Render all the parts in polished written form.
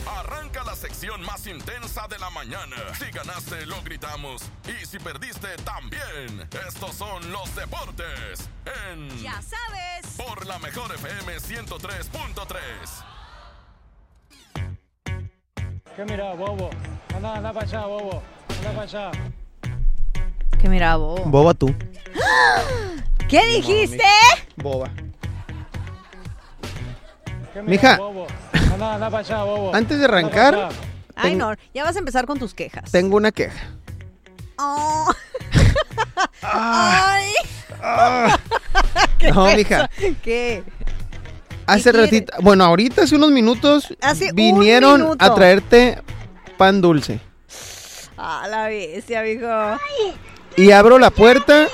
Arranca la sección más intensa de la mañana. Si ganaste, lo gritamos. Y si perdiste, también. Estos son los deportes en... Ya sabes. Por la mejor FM 103.3. ¿Qué mira, bobo? Anda para allá, bobo. Anda para allá. ¿Qué mira, bobo? Boba tú. ¿Qué dijiste? Boba. ¿Qué mira, Mija. bobo? Anda para allá, bobo. Antes de arrancar, Ay, no, ya vas a empezar con tus quejas. tengo una queja. Oh. Ay. ¿Qué No, es mija. eso? ¿Qué? Hace quiere? ratito, bueno, ahorita hace unos minutos Hace un vinieron minuto. a traerte pan dulce. Ah, la bestia, mijo. Y abro la puerta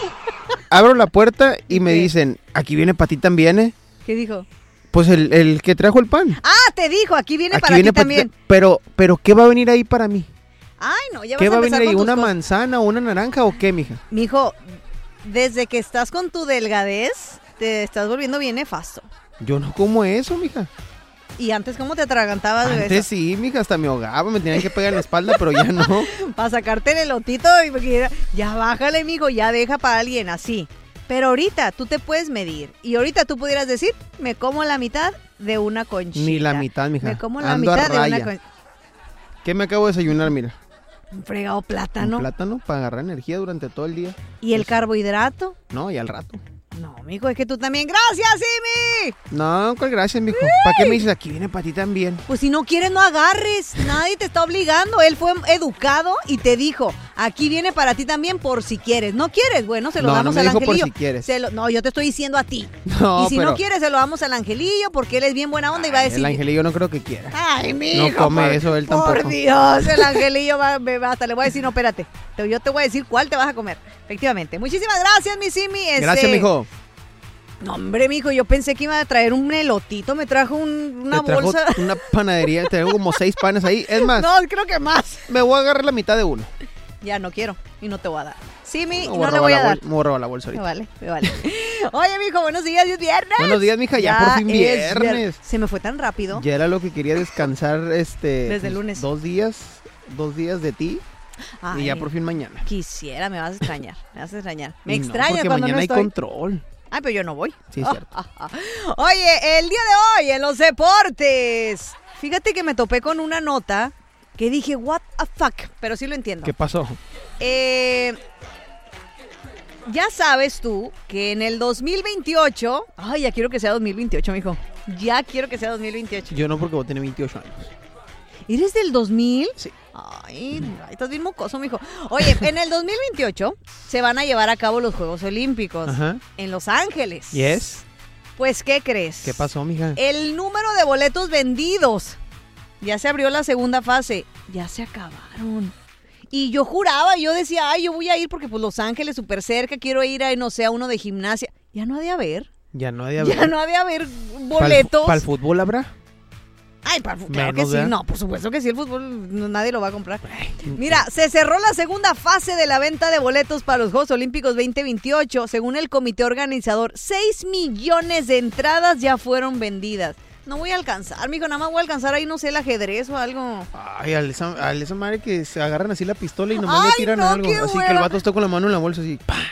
y me dicen, aquí viene para ti también, ¿eh? ¿Qué dijo? Pues el que trajo el pan. Ah, te dijo, aquí viene Aquí para viene ti también. Pero, ¿qué va a venir ahí para mí? Ay, no, ya vas ¿Qué a va a empezar venir ahí? con tus ¿Una cosas. manzana o una naranja o qué, mija? Mijo, desde que estás con tu delgadez, te estás volviendo bien nefasto. Yo no como eso, mija. Y antes, ¿cómo te atragantabas de Antes eso? sí, mija, hasta me ahogaba, me tenían que pegar en la espalda, pero ya no. Para sacarte el elotito, y porque ya bájale, mijo, ya deja para alguien así. Pero ahorita tú te puedes medir. Y ahorita tú pudieras decir, me como la mitad de una conchita. Ni la mitad, mija. Me como la Ando a mitad de una raya. conchita. ¿Qué me acabo de desayunar, mira? Un fregado plátano. Un plátano para agarrar energía durante todo el día. ¿Y el carbohidrato? No, y al rato. No, mijo, es que tú también. ¡Gracias, Simi! No, ¿cuál gracias, mijo? ¿Para qué me dices? Aquí viene para ti también. Pues si no quieres, no agarres. Nadie te está obligando. Él fue educado y te dijo, aquí viene para ti también por si quieres. ¿No quieres? Bueno, se lo No, damos no me al dijo por angelillo. si quieres. No, yo te estoy diciendo a ti. No, y si pero... no quieres, se lo damos al angelillo porque él es bien buena onda y va a decir... El angelillo no creo que quiera. Ay, mijo. No come eso él tampoco. Por Dios, el angelillo hasta le voy a decir, no, espérate. Yo te voy a decir cuál te vas a comer. Efectivamente. Muchísimas gracias, mi Simi. Gracias, mijo. No, hombre, mijo, yo pensé que iba a traer un elotito. Me trajo una Te trajo bolsa. una panadería, tengo como 6 panes ahí. Es más, No, creo que más. me voy a agarrar la mitad de uno. Ya no quiero y no te voy a dar. Me Simi, voy no a le robar voy a la dar. me voy a robar la bolsa Me ahorita. vale, me vale. Oye, mijo, buenos días, es viernes. Buenos días, mija, ya por fin es viernes. Se me fue tan rápido. Ya era lo que quería descansar Desde el pues, lunes. 2 días de ti Ay, y ya por fin mañana. Quisiera, me vas a extrañar. Me vas a extrañar. Me No, extraña porque cuando mañana no hay estoy. control. Ay, pero yo no voy. Sí, es cierto. Oye, el día de hoy en los deportes. Fíjate que me topé con una nota que dije, what a fuck, pero sí lo entiendo. ¿Qué pasó? Ya sabes tú que en el 2028, ay, ya quiero que sea 2028, mijo. Ya quiero que sea 2028. Yo no, porque voy a tener 28 años. ¿Eres del 2000? Sí. Ay, estás bien mocoso, mijo. Oye, en el 2028 se van a llevar a cabo los Juegos Olímpicos Ajá. en Los Ángeles. Yes. Pues, ¿qué crees? ¿Qué pasó, mija? El número de boletos vendidos. Ya se abrió la segunda fase. Ya se acabaron. Y yo juraba, yo decía, ay, yo voy a ir porque pues Los Ángeles súper cerca, quiero ir a, no sé, a uno de gimnasia. Ya no ha de haber. Ya no ha de haber. Ya no ha de haber boletos. ¿Para el fútbol habrá? Ay, claro que Menos, sí. ¿verdad? No, por supuesto que sí, el fútbol nadie lo va a comprar. Mira, se cerró la segunda fase de la venta de boletos para los Juegos Olímpicos 2028. Según el comité organizador, 6 millones de entradas ya fueron vendidas. No voy a alcanzar, mijo, nada más voy a alcanzar ahí, no sé, el ajedrez o algo. Ay, a esa madre que se agarran así la pistola y nomás le Ay, tiran no, algo. qué Así que el hueva. vato está con la mano en la bolsa así. ¡Pah!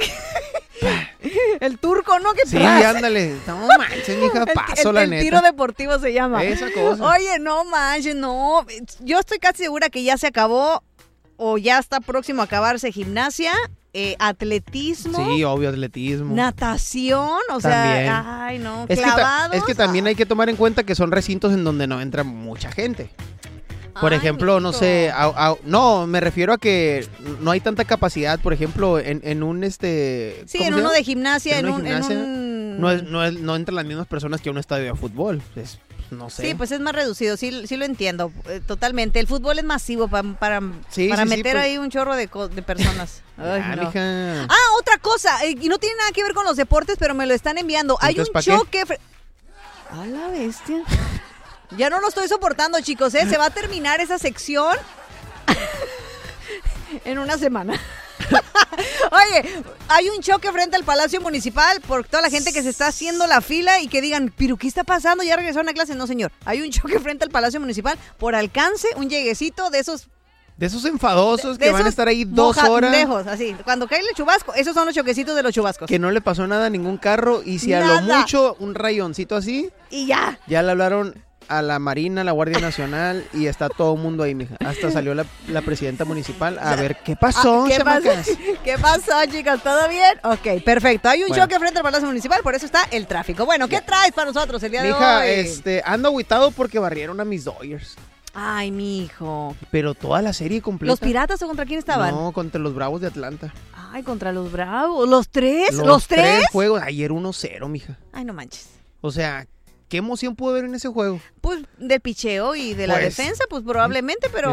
El turco, ¿no? ¿Qué Sí, pasa? ándale. No manches, mija, paso la el neta. tiro deportivo se llama. Esa cosa. Oye, no manches, no. Yo estoy casi segura que ya se acabó o ya está próximo a acabarse gimnasia, atletismo. Sí, obvio, atletismo. Natación, o También. sea, ay no, Es que, clavados. es que también hay que tomar en cuenta que son recintos en donde no entra mucha gente. Por Ay, ejemplo, no mijo. sé, no, me refiero a que no hay tanta capacidad, por ejemplo, en un Sí, ¿cómo en se uno llama? de gimnasia, En en uno de un... gimnasia, no entran las mismas personas que a un estadio de fútbol. No sé. Sí, pues es más reducido, sí lo entiendo, totalmente. El fútbol es masivo para Sí, meter pues. ahí un chorro de personas. Ay, Ah, no. mija. Otra cosa, y no tiene nada que ver con los deportes, pero me lo están enviando. Hay un Entonces, ¿pa' qué? choque... A la bestia. Ya no lo estoy soportando, chicos, ¿eh? Se va a terminar esa sección en una semana. Oye, hay un choque frente al Palacio Municipal por toda la gente que se está haciendo la fila y que digan, ¿pero qué está pasando? ¿Ya regresaron a clase? No, señor. Hay un choque frente al Palacio Municipal por alcance, un lleguecito de esos... De esos enfadosos de que van a esos estar ahí 2 horas. lejos, así. Cuando cae el chubasco, esos son los choquecitos de los chubascos. Que no le pasó nada a ningún carro. Y si a lo Nada. mucho un rayoncito así, Y ya. ya le hablaron a la Marina, a la Guardia Nacional y está todo el mundo ahí, mija. Hasta salió la presidenta municipal a ver qué pasó, ¿Qué pasó? chamacas. ¿Qué pasó, chicos? ¿Todo bien? Ok, perfecto. Hay un Bueno. choque frente al Palacio Municipal, por eso está el tráfico. Bueno, ¿qué traes para nosotros el día de Mija, hoy? ando agüitado porque barrieron a mis Dodgers. Ay, mijo. Pero toda la serie completa. ¿Los Piratas o contra quién estaban? No, contra los Bravos de Atlanta. Ay, contra los Bravos. ¿Los tres? Los tres juegos. Ayer 1-0, mija. Ay, no manches. O sea, ¿qué emoción pudo haber en ese juego? Pues del picheo y de la Pues, defensa, pues probablemente, pero...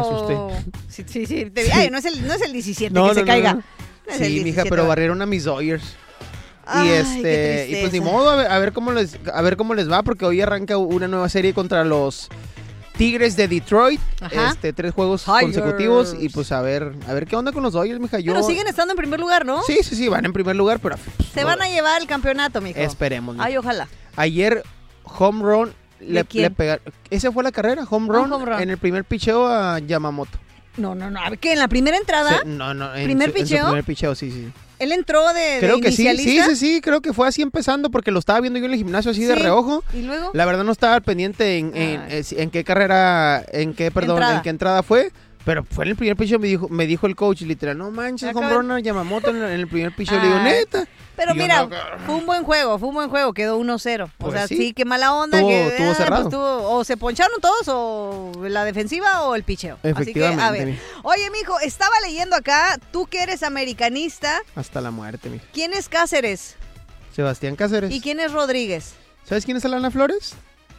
me asusté. Sí. Ay, no es el 17 que se caiga. No es el Sí, 17, mija, pero va. barrieron a mis Dodgers. Ay, Y qué y pues ni tristeza. modo, a ver cómo les va, porque hoy arranca una nueva serie contra los Tigres de Detroit. Ajá. 3 juegos Tigers. consecutivos. Y pues a ver qué onda con los Dodgers, mija. Pero siguen estando en primer lugar, ¿no? Sí, van en primer lugar, pero Se van a llevar el campeonato, mijo. esperemos. mija. Ay, ojalá. Ayer home run le quién? pegaron. Esa fue la carrera, home run, home run. en el primer picheo a Yamamoto. No. A ver, ¿qué? ¿En la primera entrada? No, en ¿Primer en su picheo? primer picheo, sí. ¿Él entró de Creo que sí, inicialista? creo que fue así empezando porque lo estaba viendo yo en el gimnasio así de Sí. reojo. ¿Y luego? La verdad no estaba al pendiente en qué carrera, en qué entrada fue, pero fue en el primer picheo, me dijo el coach literal, no manches, home run a Yamamoto en el primer picheo. Le digo, neta. Pero Y yo, mira, no, fue un buen juego, quedó 1-0. Pues o sea, sí. sí, qué mala onda. Tuvo cerrado. O se poncharon todos, o la defensiva, o el picheo. Efectivamente, Así que, a ver. mija. Oye, mijo, estaba leyendo acá, tú que eres americanista, Hasta la muerte, mija. ¿quién es Cáceres? Sebastián Cáceres. ¿Y quién es Rodríguez? ¿Sabes quién es Alana Flores?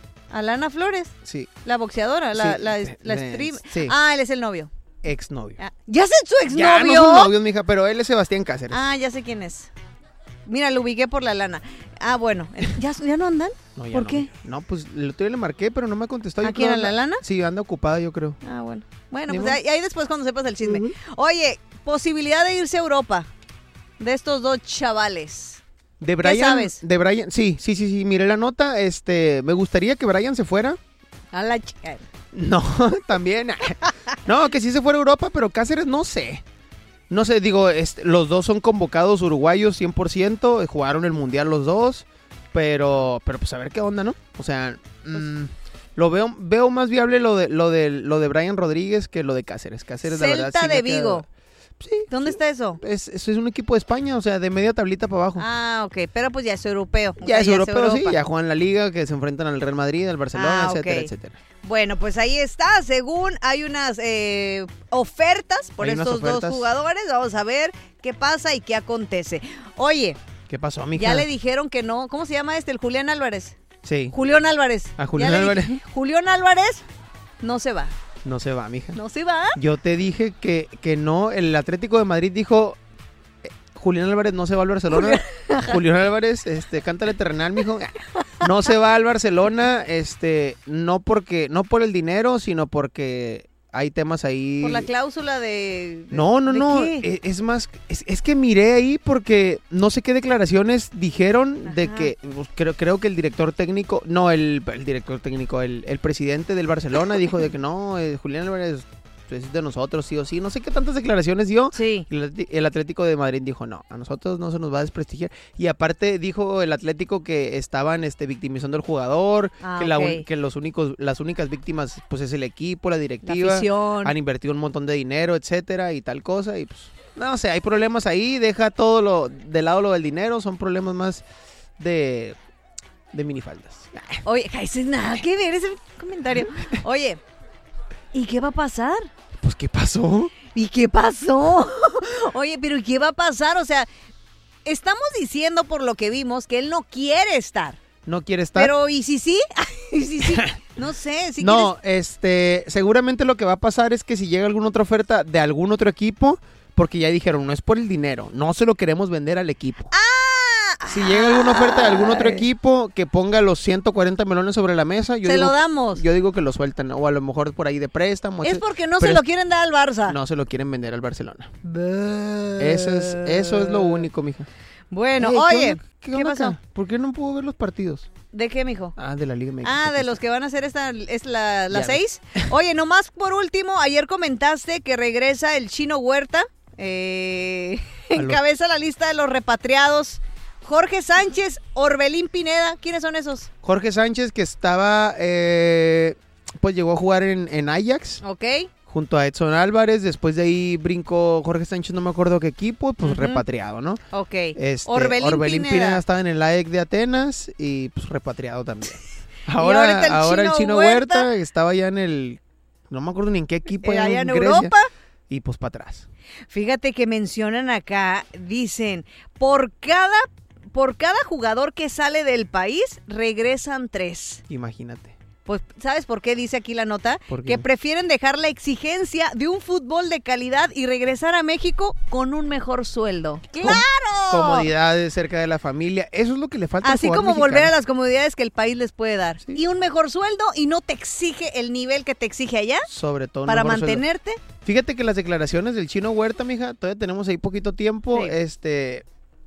Alana Flores, Sí, la boxeadora, la Sí, stream. sí. Ah, él es el novio. exnovio. Ah, ¿ya es su exnovio? Ya no son novios, mija, pero él es Sebastián Cáceres. Ah, ya sé quién es. Mira, lo ubiqué por la lana. Ah, bueno. ¿Ya no andan? No, ya ¿Por no, qué? mija. No, pues el otro día le marqué, pero no me contestó. ¿A Yo quién, creo a la Lana? Sí, anda ocupada, yo creo. Ah, bueno. Bueno, Ni pues modo. ahí después cuando sepas el chisme. Oye, posibilidad de irse a Europa de estos dos chavales. De Brian, sabes? De Brian, sí, miré la nota, me gustaría que Brian se fuera. A la chica. No, también. No, que sí se fuera a Europa, pero Cáceres no sé. No sé, digo, los dos son convocados uruguayos 100%, jugaron el Mundial los dos, pero pues a ver qué onda, ¿no? O sea, lo veo más viable lo de Brian Rodríguez que lo de Cáceres. Cáceres, la verdad, Celta sí me de queda- Vigo. Sí. ¿Dónde está eso? Es un equipo de España, o sea, de media tablita para abajo. Ah, ok. Pero pues ya es europeo. O Ya sea, es europeo, sí, Europa. ya juegan la liga, que se enfrentan al Real Madrid, al Barcelona, Ah, etcétera, ok. etcétera. Bueno, pues ahí está. Según hay unas ofertas por Hay unas estos ofertas. dos jugadores. Vamos a ver qué pasa y qué acontece. Oye, ¿Qué pasó, mija? ya le dijeron que no. ¿Cómo se llama el Julián Álvarez? Sí, Julián Álvarez. A Julián Ya le Álvarez. dije, Julián Álvarez no se va. no se va, mija. No se va. Yo te dije que no, el Atlético de Madrid dijo, Julián Álvarez no se va al Barcelona. Julián Álvarez, cántale terrenal, mijo. No se va al Barcelona, no por el dinero, sino porque hay temas ahí. Por la cláusula de... No, ¿de qué? es más, es que miré ahí porque no sé qué declaraciones dijeron de Ajá. que, pues, creo que el director técnico, no, el director técnico, el presidente del Barcelona dijo de que no, Julián Álvarez es de nosotros, sí o sí, no sé qué tantas declaraciones dio. Sí. El Atlético de Madrid dijo, no, a nosotros no se nos va a desprestigiar. Y aparte dijo el Atlético que estaban victimizando al jugador, Ah, que, ok. que las únicas víctimas pues es el equipo, la La directiva. afición. Han invertido un montón de dinero, etcétera, y tal cosa. Y pues, no sé, hay problemas ahí, deja todo de lado lo del dinero, son problemas más de minifaldas. Oye, eso es nada que ver ese comentario. Oye, ¿y qué va a pasar? Pues, ¿qué pasó? ¿Y qué pasó? Oye, pero ¿y qué va a pasar? O sea, estamos diciendo por lo que vimos que él no quiere estar. ¿No quiere estar? Pero, ¿y si sí? ¿Y si sí? No sé, si No, seguramente lo que va a pasar es que si llega alguna otra oferta de algún otro equipo, porque ya dijeron, no es por el dinero, no se lo queremos vender al equipo. Si llega alguna oferta de algún otro equipo que ponga los 140 melones sobre la mesa, lo damos. Yo digo que lo sueltan, o a lo mejor por ahí de préstamo. Es porque no se lo quieren dar al Barça. No se lo quieren vender al Barcelona. Eso es lo único, mija. Bueno, oye, ¿qué pasó? ¿Por qué no puedo ver los partidos? ¿De qué, mijo? De la Liga MX. De los que van a hacer la 6. Oye, nomás por último, ayer comentaste que regresa el Chino Huerta. Encabeza la lista de los repatriados. Jorge Sánchez, Orbelín Pineda. ¿Quiénes son esos? Jorge Sánchez, que estaba, pues llegó a jugar en Ajax. Ok. Junto a Edson Álvarez. Después de ahí brincó Jorge Sánchez, no me acuerdo qué equipo, pues repatriado, ¿no? Ok. Orbelín Pineda estaba en el AEK de Atenas y pues repatriado también. Ahora el Chino Huerta estaba ya en el... No me acuerdo ni en qué equipo. Allá en Grecia, Europa. Y pues para atrás. Fíjate que mencionan acá, dicen, por cada jugador que sale del país, regresan 3. Imagínate. Pues, ¿sabes por qué dice aquí la nota? ¿Por qué? Que prefieren dejar la exigencia de un fútbol de calidad y regresar a México con un mejor sueldo. ¡Claro! Comodidades cerca de la familia. Eso es lo que le falta Así al como jugador volver a mexicano. las comodidades que el país les puede dar. Sí. Y un mejor sueldo y no te exige el nivel que te exige allá. Sobre todo para mejor sueldo. mantenerte. Fíjate que las declaraciones del Chino Huerta, mija, todavía tenemos ahí poquito tiempo. Sí.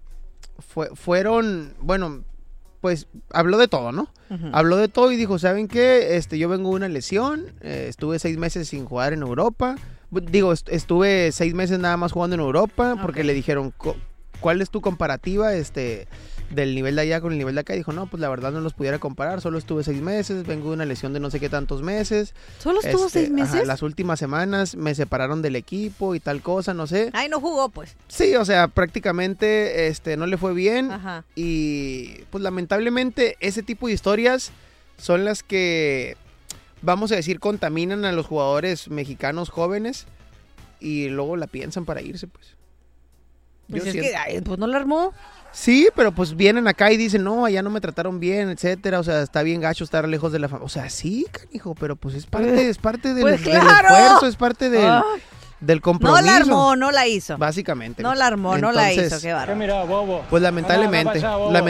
Fueron, bueno, pues habló de todo, ¿no? Uh-huh. Habló de todo y dijo, ¿saben qué? Yo vengo de una lesión, estuve 6 meses sin jugar en Europa. Digo, estuve 6 meses nada más jugando en Europa porque le dijeron, ¿cuál es tu comparativa del nivel de allá con el nivel de acá? Y dijo, no, pues la verdad no los pudiera comparar, solo estuve 6 meses, vengo de una lesión de no sé qué tantos meses. ¿Solo estuvo 6 meses? Ajá, las últimas semanas me separaron del equipo y tal cosa, no sé. Ay, no jugó, pues. Sí, o sea, prácticamente no le fue bien. Ajá. Y pues lamentablemente ese tipo de historias son las que, vamos a decir, contaminan a los jugadores mexicanos jóvenes y luego la piensan para irse, pues. Pues es que, pues no la armó. Sí, pero pues vienen acá y dicen, no, allá no me trataron bien, etcétera, o sea, está bien gacho estar lejos de la familia. O sea, sí, canijo, pero pues es parte del, pues del claro. esfuerzo, es parte del compromiso. No la armó, no la hizo. Básicamente. No la armó, no la hizo, qué bárbaro. Mira, bobo. Pues lamentablemente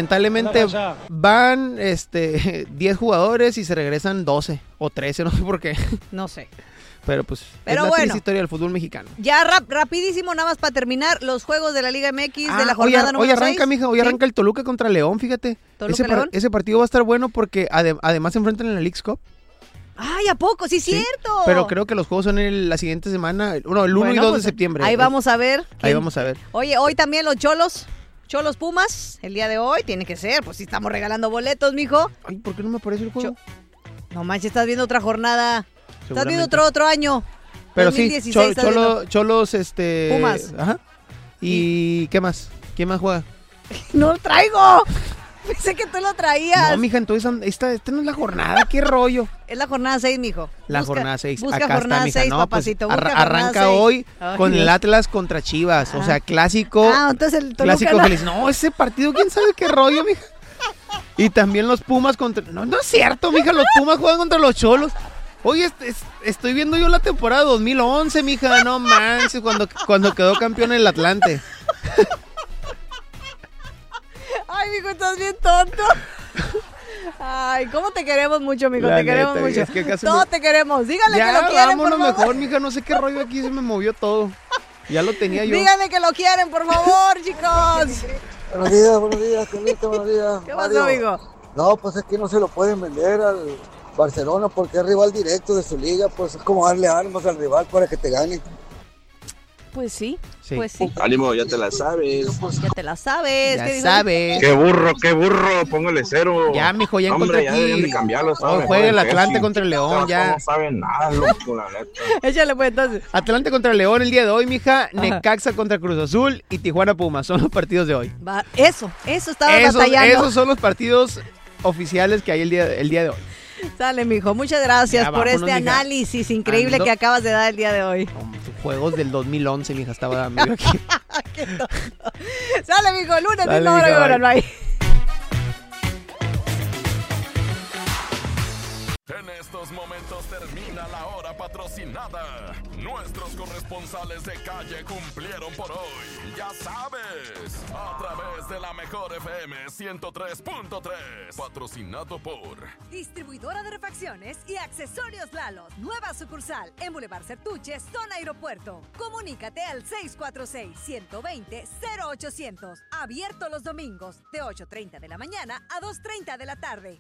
van 10 jugadores y se regresan 12 o 13, no sé por qué. No sé. Pero pues Pero es la bueno, triste historia del fútbol mexicano. Ya rapidísimo, nada más para terminar, los juegos de la Liga MX de la jornada número 6. Hoy arranca, mija, hoy arranca el Toluca contra León, fíjate. ¿Toluca-León? Ese partido va a estar bueno porque además se enfrentan en la Leagues Cup. Ay, ¿a poco? Sí, cierto. Pero creo que los juegos son la siguiente semana, el 1 y 2 de septiembre. Ahí vamos a ver. Ahí vamos a ver. Oye, hoy también los Cholos Pumas, el día de hoy, tiene que ser, pues si estamos regalando boletos, mijo. Ay, ¿por qué no me aparece el juego? No manches, estás viendo otra jornada. Estás viendo Seguramente. otro año. Pero 2016 sí, estás viendo. Cholos, Pumas. Ajá. ¿Y qué más? ¿Quién más juega? ¡No lo traigo! Pensé que tú lo traías. No, mija, entonces esta no es la jornada, qué rollo. Es la jornada 6, mijo. La jornada 6. Busca Acá jornada está, mija. 6, No, papacito. pues, Busca jornada arranca 6. hoy Ay, con Dios. el Atlas contra Chivas. O sea, clásico. Entonces el Toluca Clásico no. feliz. No, ese partido, quién sabe qué rollo, mija. Y también los Pumas contra... No es cierto, mija, los Pumas juegan contra los Cholos. Oye, estoy viendo yo la temporada 2011, mija, no manches, cuando quedó campeón el Atlante. Ay, mijo, estás bien tonto. Ay, ¿cómo te queremos mucho, mijo? La Te queremos neta, mucho. es que casi Todos te queremos. Díganle que lo quieren, vámonos por favor. mejor, mija, no sé qué rollo aquí, se me movió todo. Ya lo tenía yo. Díganle que lo quieren, por favor, chicos. Buenos días, Carlita, buenos días. ¿Qué pasó, amigo? No, pues es que no se lo pueden vender al Barcelona porque es rival directo de su liga, pues es como darle armas al rival para que te gane. Pues sí, Sí. pues sí. Ánimo, ya te la sabes. Ya te la sabes. Ya ¿qué dices? sabes. Qué burro, póngale 0. Ya, mijo, ya Hombre, encontré ya deberían de aquí. cambiarlo. Hoy juega el Atlante contra el León, ya. No saben nada, loco, la neta. Échale pues entonces. Atlante contra León el día de hoy, mija. Necaxa contra Cruz Azul y Tijuana Pumas. Son los partidos de hoy. Va, eso estaba batallando. Esos son los partidos oficiales que hay el día de hoy. Sale, mijo. Muchas gracias Ya, por vámonos, este mija. análisis increíble Ando- que acabas de dar el día de hoy. Juegos del 2011, mija, estaba dando aquí. Qué tonto. Sale, mijo. Lunes, Sale, misma hora, mija, misma hora, bye. bye. En estos estos momentos termina la hora patrocinada. Nuestros corresponsales de calle cumplieron por hoy. Ya sabes, a través de la Mejor FM 103.3. Patrocinado por Distribuidora de refacciones y accesorios Lalos. Nueva sucursal en Boulevard Certuche, zona aeropuerto. Comunícate al 646-120-0800. Abierto los domingos de 8:30 de la mañana a 2:30 de la tarde.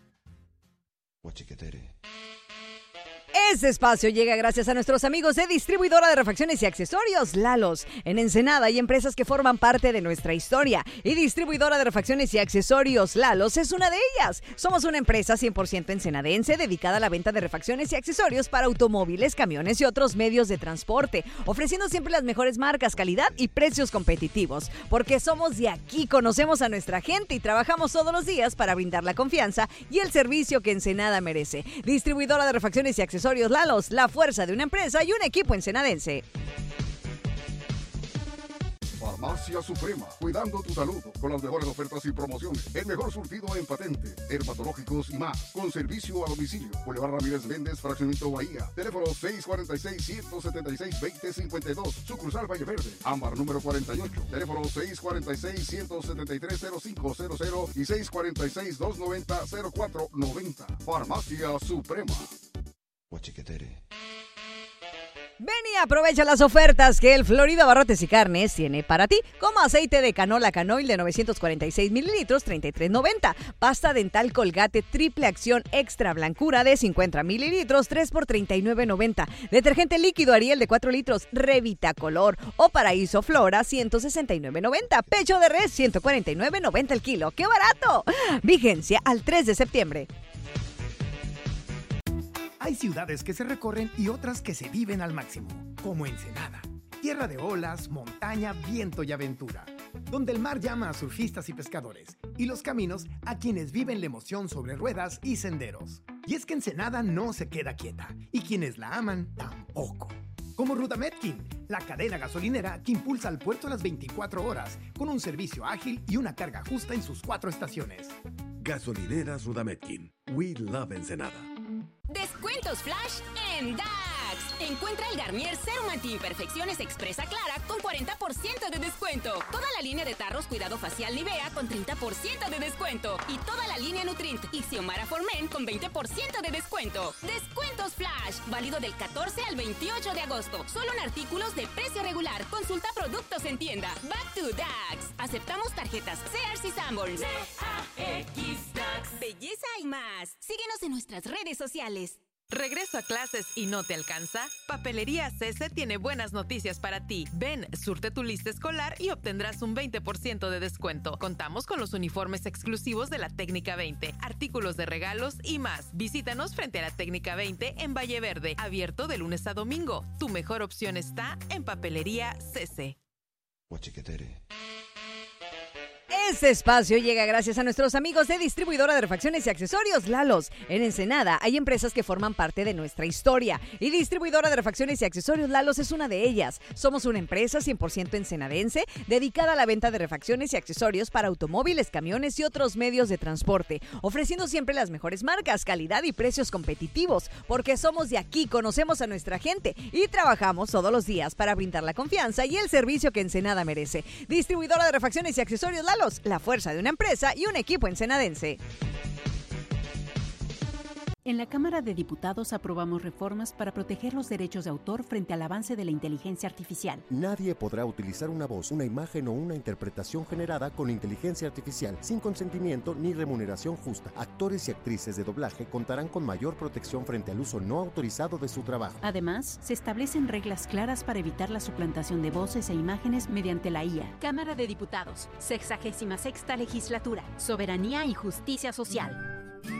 Este espacio llega gracias a nuestros amigos de Distribuidora de Refacciones y Accesorios Lalos. En Ensenada hay empresas que forman parte de nuestra historia y Distribuidora de Refacciones y Accesorios Lalos es una de ellas. Somos una empresa 100% ensenadense dedicada a la venta de refacciones y accesorios para automóviles, camiones y otros medios de transporte, ofreciendo siempre las mejores marcas, calidad y precios competitivos. Porque somos de aquí, conocemos a nuestra gente y trabajamos todos los días para brindar la confianza y el servicio que Ensenada merece. Distribuidora de Refacciones y Accesorios Lalos, la fuerza de una empresa y un equipo ensenadense. Farmacia Suprema, cuidando tu salud con las mejores ofertas y promociones. El mejor surtido en patente, dermatológicos y más, con servicio a domicilio. Boulevard Ramírez Méndez, Fraccionamiento Bahía. Teléfono 646-176-2052. Sucursal Valle Verde. Ámbar número 48. Teléfono 646-173-0500 y 646-290-0490. Farmacia Suprema. Ven y aprovecha las ofertas que el Florida Barrotes y Carnes tiene para ti, como aceite de canola Canoil de 946 mililitros, $33.90. Pasta dental Colgate triple acción extra blancura de 50 mililitros, 3 por $39.90. Detergente líquido Ariel de 4 litros, Revita Color o Paraíso Flora, $169.90. Pecho de res, $149.90 el kilo. ¡Qué barato! Vigencia al 3 de septiembre. Hay ciudades que se recorren y otras que se viven al máximo, como Ensenada, tierra de olas, montaña, viento y aventura, donde el mar llama a surfistas y pescadores, y los caminos a quienes viven la emoción sobre ruedas y senderos. Y es que Ensenada no se queda quieta, y quienes la aman tampoco. Como Rudametkin, la cadena gasolinera que impulsa al puerto a las 24 horas, con un servicio ágil y una carga justa en sus 4 estaciones. Gasolineras Rudametkin. We love Ensenada. Descuentos flash en DAX. Encuentra el Garnier Serum Anti-Imperfecciones Expresa Clara con 40% de descuento. Toda la línea de tarros Cuidado Facial Nivea con 30% de descuento. Y toda la línea Nutrint y Xiomara for Men con 20% de descuento. Descuentos flash. Válido del 14 al 28 de agosto. Solo en artículos de precio regular. Consulta productos en tienda. Back to DAX. Aceptamos tarjetas Sears y Sanborns. DAX DAX. Belleza y más. Síguenos en nuestras redes sociales. ¿Regreso a clases y no te alcanza? Papelería Cese tiene buenas noticias para ti. Ven, surte tu lista escolar y obtendrás un 20% de descuento. Contamos con los uniformes exclusivos de la Técnica 20, artículos de regalos y más. Visítanos frente a la Técnica 20 en Valle Verde, abierto de lunes a domingo. Tu mejor opción está en Papelería Cese. Este espacio llega gracias a nuestros amigos de Distribuidora de Refacciones y Accesorios Lalos. En Ensenada hay empresas que forman parte de nuestra historia y Distribuidora de Refacciones y Accesorios Lalos es una de ellas. Somos una empresa 100% ensenadense dedicada a la venta de refacciones y accesorios para automóviles, camiones y otros medios de transporte, ofreciendo siempre las mejores marcas, calidad y precios competitivos, porque somos de aquí, conocemos a nuestra gente y trabajamos todos los días para brindar la confianza y el servicio que Ensenada merece. Distribuidora de Refacciones y Accesorios Lalos, la fuerza de una empresa y un equipo ensenadense. En la Cámara de Diputados aprobamos reformas para proteger los derechos de autor frente al avance de la inteligencia artificial. Nadie podrá utilizar una voz, una imagen o una interpretación generada con inteligencia artificial sin consentimiento ni remuneración justa. Actores y actrices de doblaje contarán con mayor protección frente al uso no autorizado de su trabajo. Además, se establecen reglas claras para evitar la suplantación de voces e imágenes mediante la IA. Cámara de Diputados, 66ª Legislatura, Soberanía y Justicia Social.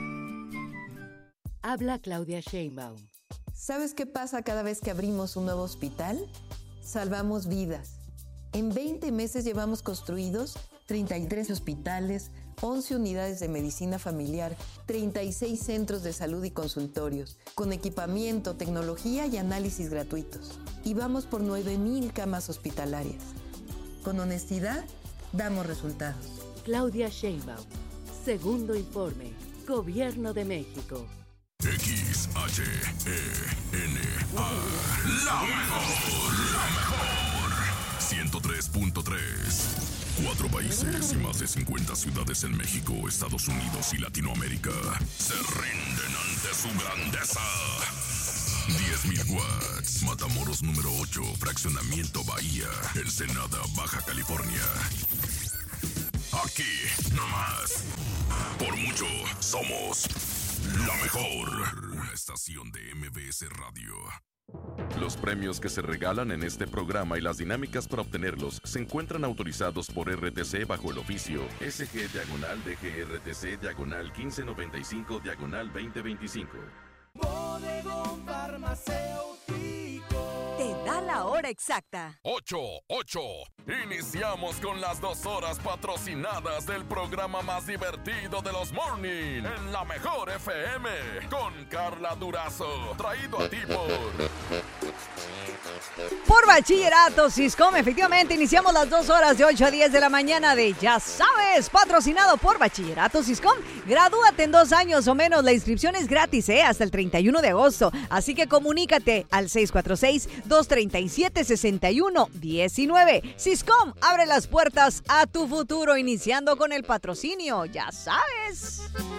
Habla Claudia Sheinbaum. ¿Sabes qué pasa cada vez que abrimos un nuevo hospital? Salvamos vidas. En 20 meses llevamos construidos 33 hospitales, 11 unidades de medicina familiar, 36 centros de salud y consultorios, con equipamiento, tecnología y análisis gratuitos. Y vamos por 9,000 camas hospitalarias. Con honestidad, damos resultados. Claudia Sheinbaum. Segundo informe. Gobierno de México. XHENA. La mejor. 103.3. 4 países y más de 50 ciudades en México, Estados Unidos y Latinoamérica se rinden ante su grandeza. 10.000 watts. Matamoros número 8, Fraccionamiento Bahía, Ensenada, Baja California. Aquí, nomás. Por mucho, somos la mejor estación de MBS Radio. Los premios que se regalan en este programa y las dinámicas para obtenerlos se encuentran autorizados por RTC bajo el oficio SG/DGRTC/1595/2025. Bodegón Farmacéutico te da la hora exacta. 8:08. Iniciamos con las 2 horas patrocinadas del programa más divertido de los morning en la mejor FM con Carla Durazo. Traído a ti por Bachillerato Siscom. Efectivamente, iniciamos las 2 horas de 8 a 10 de la mañana de Ya Sabes, patrocinado por Bachillerato Siscom. Gradúate en 2 años o menos. La inscripción es gratis, hasta el 31 de agosto. Así que comunícate al 646-237-6119. Siscom abre las puertas a tu futuro, iniciando con el patrocinio. Ya sabes.